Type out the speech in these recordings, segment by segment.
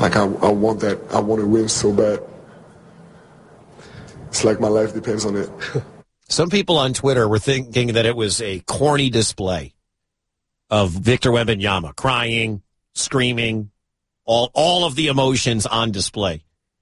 Like, I want that. I want to win so bad. It's like my life depends on it. Some people on Twitter were thinking that it was a corny display of Victor Wembanyama, crying, screaming, all of the emotions on display.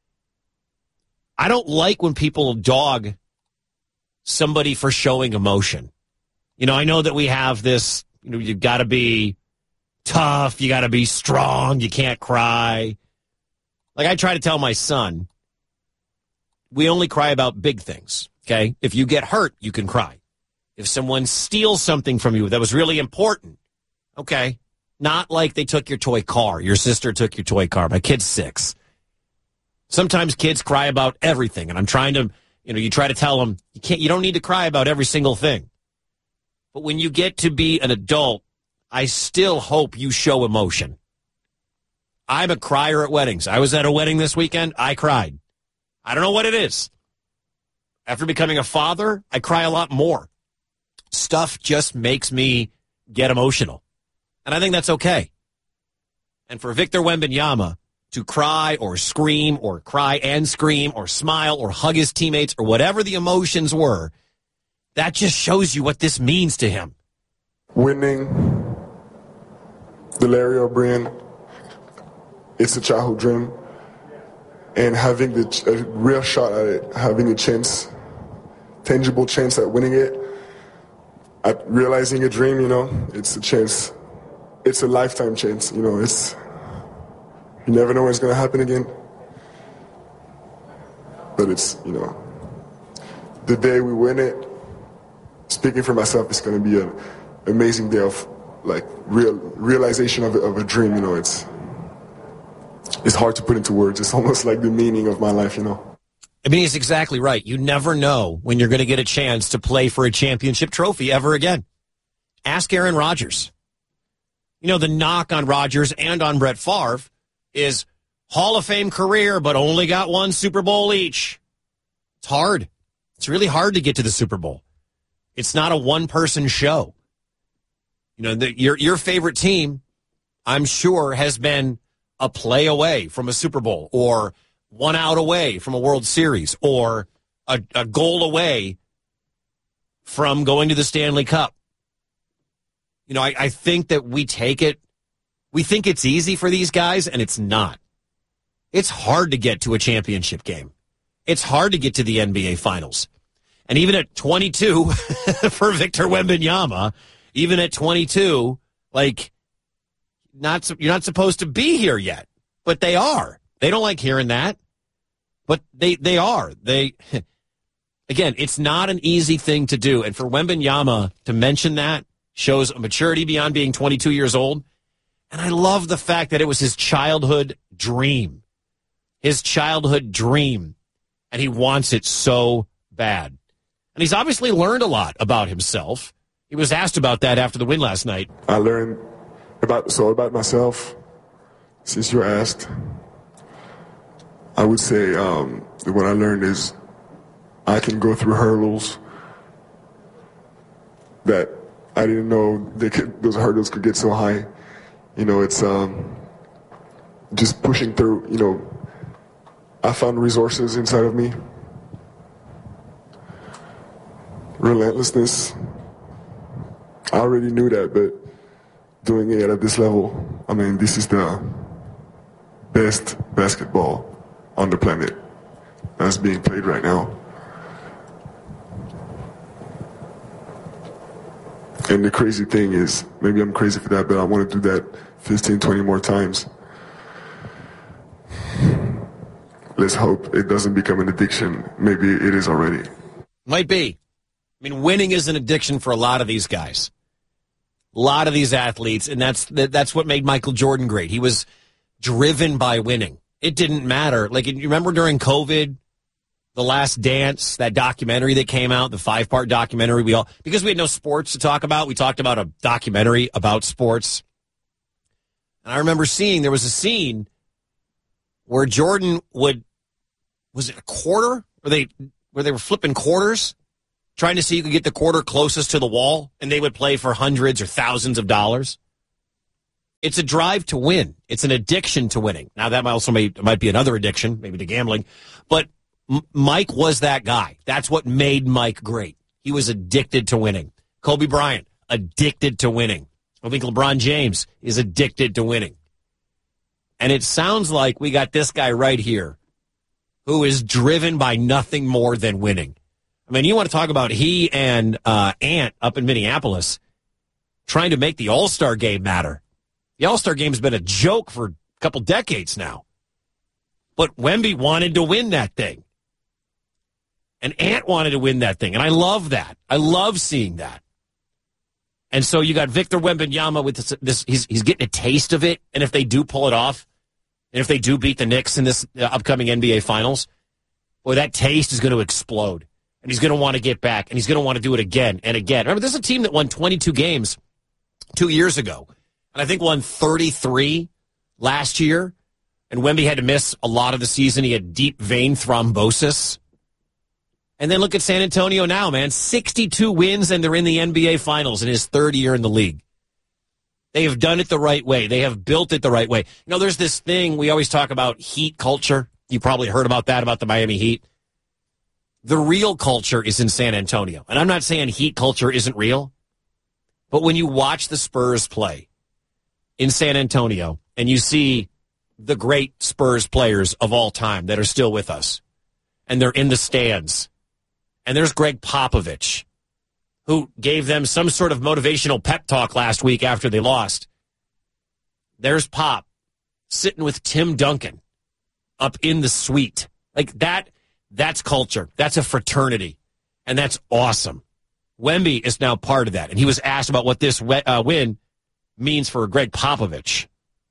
I don't like when people dog somebody for showing emotion. You know, I know that we have this, you know, you've got to be tough, you got to be strong, you can't cry. Like I try to tell my son, we only cry about big things, okay? If you get hurt, you can cry. If someone steals something from you that was really important, okay? Not like they took your toy car. Your sister took your toy car. My kid's 6. Sometimes kids cry about everything, and I'm trying to, you try to tell them, you don't need to cry about every single thing. But when you get to be an adult, I still hope you show emotion. I'm a crier at weddings. I was at a wedding this weekend. I cried. I don't know what it is. After becoming a father, I cry a lot more. Stuff just makes me get emotional. And I think that's okay. And for Victor Wembanyama to cry or scream or cry and scream or smile or hug his teammates or whatever the emotions were, that just shows you what this means to him. Winning the Larry O'Brien, it's a childhood dream. And having a real shot at it, having a chance, tangible chance at winning it, at realizing a dream, it's a chance. It's a lifetime chance, you never know when it's going to happen again. But it's, the day we win it, speaking for myself, it's going to be an amazing day of, realization of a dream, It's hard to put into words. It's almost like the meaning of my life, I mean, he's exactly right. You never know when you're going to get a chance to play for a championship trophy ever again. Ask Aaron Rodgers. The knock on Rodgers and on Brett Favre is Hall of Fame career, but only got one Super Bowl each. It's hard. It's really hard to get to the Super Bowl. It's not a one-person show. Your favorite team, I'm sure, has been a play away from a Super Bowl or 1 out away from a World Series or a goal away from going to the Stanley Cup. I think that we think it's easy for these guys, and it's not. It's hard to get to a championship game. It's hard to get to the NBA Finals. And even at 22, for Victor Wembanyama, even at 22, you're not supposed to be here yet. But they are. They don't like hearing that. But they are. Again, it's not an easy thing to do. And for Wembanyama to mention that shows a maturity beyond being 22 years old. And I love the fact that it was his childhood dream. His childhood dream. And he wants it so bad. And he's obviously learned a lot about himself. He was asked about that after the win last night. I learned about myself, since you asked. I would say what I learned is I can go through hurdles that I didn't know those hurdles could get so high. It's just pushing through. I found resources inside of me. Relentlessness. I already knew that, but doing it at this level, this is the best basketball on the planet that's being played right now. And the crazy thing is, maybe I'm crazy for that, but I want to do that 15, 20 more times. Let's hope it doesn't become an addiction. Maybe it is already. Might be. Winning is an addiction for a lot of these guys. A lot of these athletes, and that's what made Michael Jordan great. He was driven by winning. It didn't matter. You remember during COVID, The Last Dance, that documentary that came out, the 5-part documentary, because we had no sports to talk about, we talked about a documentary about sports. And I remember there was a scene where Jordan was it a quarter? Where they were flipping quarters? Trying to see who could get the quarter closest to the wall, and they would play for hundreds or thousands of dollars. It's a drive to win. It's an addiction to winning. Now, that also might be another addiction, maybe to gambling. But Mike was that guy. That's what made Mike great. He was addicted to winning. Kobe Bryant, addicted to winning. I think LeBron James is addicted to winning. And it sounds like we got this guy right here who is driven by nothing more than winning. I mean, you want to talk about he and Ant up in Minneapolis trying to make the All-Star game matter. The All-Star game has been a joke for a couple decades now. But Wemby wanted to win that thing. And Ant wanted to win that thing. And I love that. I love seeing that. And so you got Victor Wembanyama with this he's getting a taste of it. And if they do pull it off, and if they do beat the Knicks in this upcoming NBA Finals, boy, that taste is going to explode. And he's going to want to get back, and he's going to want to do it again and again. Remember, this is a team that won 22 games 2 years ago, and I think won 33 last year. And Wemby had to miss a lot of the season. He had deep vein thrombosis. And then look at San Antonio now, man. 62 wins, and they're in the NBA Finals in his third year in the league. They have done it the right way. They have built it the right way. You know, there's this thing we always talk about, heat culture. You probably heard about that, about the Miami Heat. The real culture is in San Antonio. And I'm not saying heat culture isn't real, but when you watch the Spurs play in San Antonio and you see the great Spurs players of all time that are still with us, and they're in the stands, and there's Greg Popovich, who gave them some sort of motivational pep talk last week after they lost. There's Pop sitting with Tim Duncan up in the suite. Like that's culture. That's a fraternity. And that's awesome. Wemby is now part of that. And he was asked about what this win means for Greg Popovich.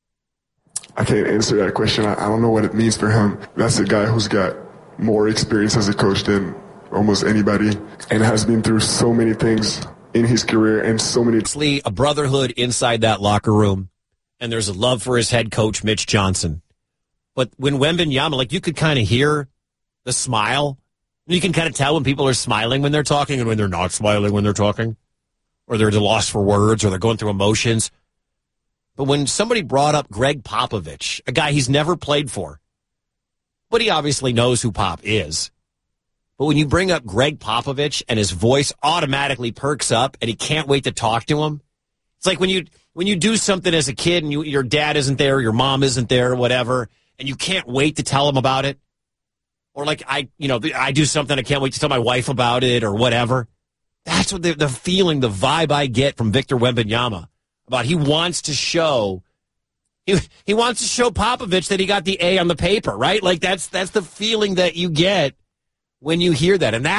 I can't answer that question. I don't know what it means for him. That's a guy who's got more experience as a coach than almost anybody and has been through so many things in his career and so many. A brotherhood inside that locker room, and there's a love for his head coach, Mitch Johnson. But when Wembanyama, like, you could kind of hear the smile. You can kind of tell when people are smiling when they're talking and when they're not smiling when they're talking, or they're lost for words, or they're going through emotions. But when somebody brought up Greg Popovich, a guy he's never played for, but he obviously knows who Pop is. But when you bring up Greg Popovich and his voice automatically perks up and he can't wait to talk to him, it's like when you do something as a kid and your dad isn't there, your mom isn't there, or whatever, and you can't wait to tell him about it. Or like I do something, I can't wait to tell my wife about it or whatever. That's what the feeling, the vibe I get from Victor Wembanyama about he wants to show Popovich that he got the A on the paper, right? Like that's the feeling that you get when you hear that. And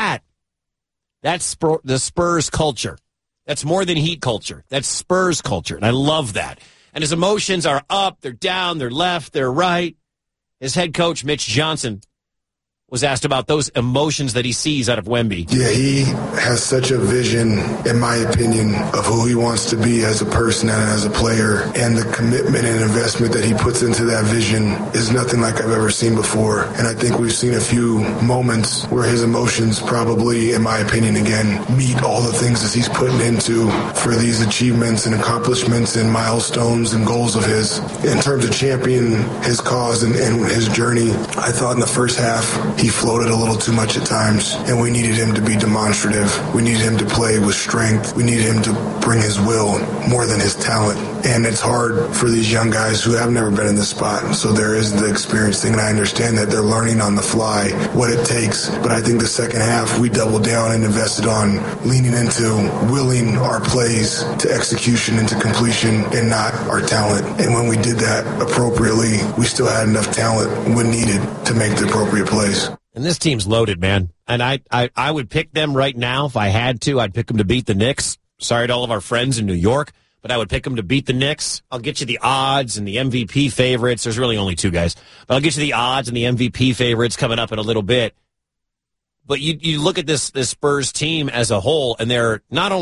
that's the Spurs culture. That's more than Heat culture. That's Spurs culture. And I love that. And his emotions are up, they're down, they're left, they're right. His head coach, Mitch Johnson, was asked about those emotions that he sees out of Wemby. Yeah, he has such a vision, in my opinion, of who he wants to be as a person and as a player. And the commitment and investment that he puts into that vision is nothing like I've ever seen before. And I think we've seen a few moments where his emotions probably, in my opinion, again, meet all the things that he's putting into for these achievements and accomplishments and milestones and goals of his. In terms of championing his cause and his journey, I thought in the first half, he floated a little too much at times, and we needed him to be demonstrative. We needed him to play with strength. We needed him to bring his will more than his talent. And it's hard for these young guys who have never been in this spot. So there is the experience thing, and I understand that they're learning on the fly what it takes. But I think the second half, we doubled down and invested on leaning into willing our plays to execution and to completion and not our talent. And when we did that appropriately, we still had enough talent when needed to make the appropriate plays. And this team's loaded, man. And I would pick them right now if I had to. I'd pick them to beat the Knicks. Sorry to all of our friends in New York, but I would pick them to beat the Knicks. I'll get you the odds and the MVP favorites. There's really only two guys. But I'll get you the odds and the MVP favorites coming up in a little bit. But you look at this Spurs team as a whole, and they're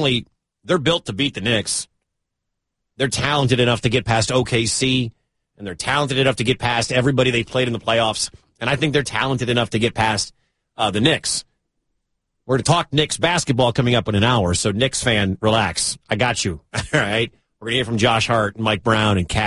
built to beat the Knicks. They're talented enough to get past OKC, and they're talented enough to get past everybody they played in the playoffs. And I think they're talented enough to get past the Knicks. We're to talk Knicks basketball coming up in an hour, so Knicks fan, relax. I got you. All right? We're going to hear from Josh Hart and Mike Brown and Cat.